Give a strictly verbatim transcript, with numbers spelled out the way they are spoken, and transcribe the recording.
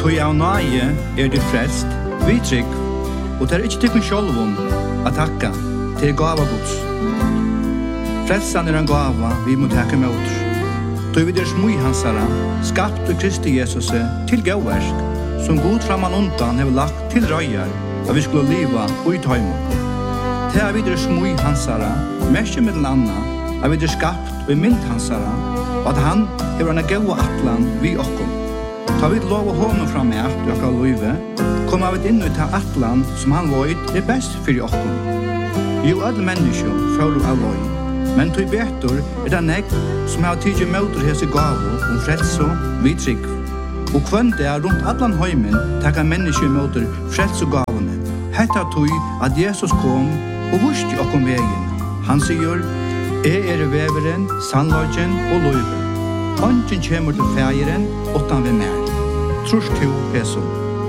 Tui av nøye er det frelst, vi trygg, og det er ikke tykken sjolvun at takka til gava gods. Frelsan er en gava vi må takke med oss. Tui vi der smui hansara, skapt og Kristi Jesus til gauversk, som god framan undan hever lagt til røyar, at vi skulle liva ui tøymon. Til er vi der smui hansara, merke med den anna, at vi der skapt og mynd hansara, og at han hever en gaua atlan vi okkom. Ta vi lov å håne fram med at vi okkar loive, kommer vi inn ut av atlan som han void er best fyrir okkom. Jo, alle mennesker føler av loi, men tog betur er det negg som har tidlig møter hese gavo om frelso vi trygg. Og kvann det er rundt allan heimen takka mennesker møter frelso gavene. Hetta tog at Jesus kom og vurst i okkom vegin. Han sier, «Jeg er veveren, sannløgjen og loiven. Ongen kjemur til fægeren, åttan ved mer. Trus to, Jesus.